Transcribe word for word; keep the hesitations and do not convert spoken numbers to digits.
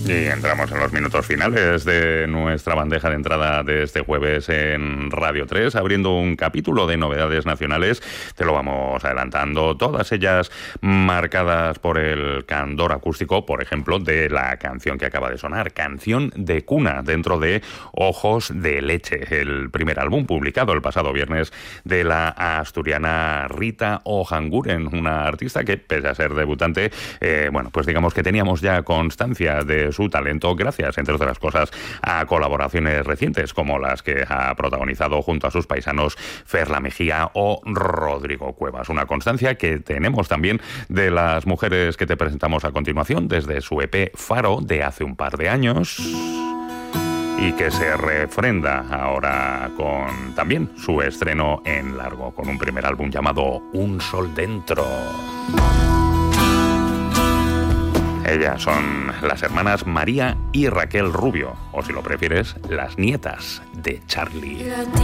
Y entramos en los minutos finales de nuestra bandeja de entrada de este jueves en Radio tres, abriendo un capítulo de novedades nacionales. Te lo vamos adelantando, todas ellas marcadas por el candor acústico, por ejemplo, de la canción que acaba de sonar, Canción de Cuna, dentro de Ojos de Leche, el primer álbum publicado el pasado viernes de la asturiana Rita Ojanguren, una artista que, pese a ser debutante, eh, bueno, pues digamos que teníamos ya constancia de su talento gracias, entre otras cosas, a colaboraciones recientes como las que ha protagonizado junto a sus paisanos Ferla Mejía o Rodrigo Cuevas. Una constancia que tenemos también de las mujeres que te presentamos a continuación desde su E P Faro de hace un par de años y que se refrenda ahora con también su estreno en largo, con un primer álbum llamado Un Sol Dentro. Ellas son las hermanas María y Raquel Rubio, o si lo prefieres, las nietas de Charlie.